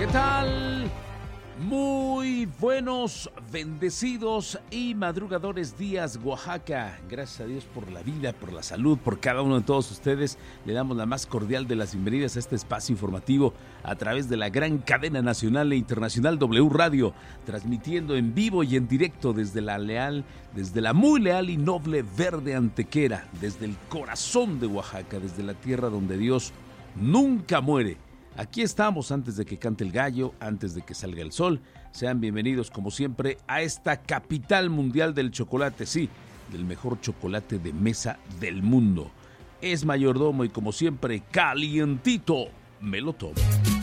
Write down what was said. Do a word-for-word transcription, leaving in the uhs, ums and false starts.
¿Qué tal? Muy buenos, bendecidos y madrugadores días, Oaxaca. Gracias a Dios por la vida, por la salud, por cada uno de todos ustedes. Le damos la más cordial de las bienvenidas a este espacio informativo a través de la gran cadena nacional e internacional W Radio, transmitiendo en vivo y en directo desde la leal, desde la muy leal y noble Verde Antequera, desde el corazón de Oaxaca, desde la tierra donde Dios nunca muere. Aquí estamos antes de que cante el gallo, antes de que salga el sol. Sean bienvenidos como siempre a esta capital mundial del chocolate, sí, del mejor chocolate de mesa del mundo. Es mayordomo y como siempre calientito me lo tomo.